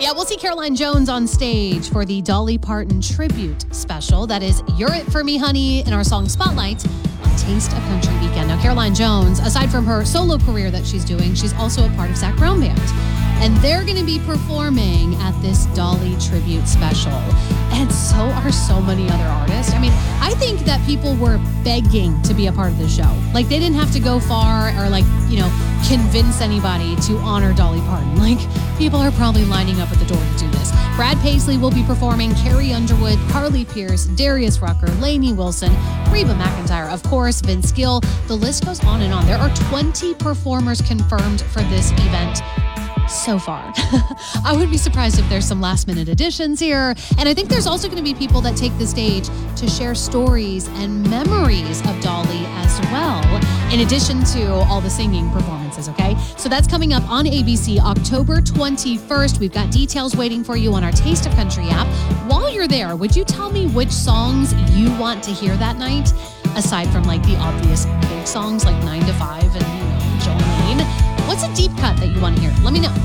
Yeah, we'll see Caroline Jones on stage for the Dolly Parton tribute special. That is You're It For Me, Honey, in our song Spotlight on Taste of Country Weekend. Now, Caroline Jones, aside from her solo career that she's doing, she's also a part of Zac Brown Band. And they're going to be performing at this Dolly tribute special. And so are so many other artists. I mean, I think that people were begging to be a part of the show. Like, they didn't have to go far or, convince anybody to honor Dolly Parton. Like, people are probably lining up at the door to do this. Brad Paisley will be performing, Carrie Underwood, Carly Pearce, Darius Rucker, Lainey Wilson, Reba McEntire, of course, Vince Gill. The list goes on and on. There are 20 performers confirmed for this event so far. I wouldn't be surprised if there's some last-minute additions here. And I think there's also going to be people that take the stage to share stories and memories of Dolly as well, in addition to all the singing performances, okay? So that's coming up on ABC October 21st. We've got details waiting for you on our Taste of Country app. While you're there, would you tell me which songs you want to hear that night? Aside from the obvious big songs like 9 to 5 and, Jolene. What's a deep cut that you want to hear? Let me know.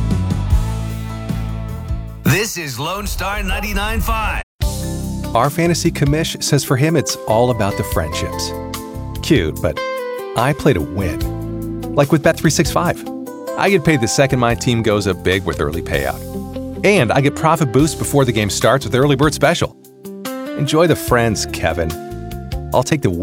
This is Lone Star 99.5. Our fantasy commish says for him it's all about the friendships. Cute, but I play to win. Like with Bet365. I get paid the second my team goes up big with early payout. And I get profit boost before the game starts with Early Bird Special. Enjoy the friends, Kevin. I'll take the win.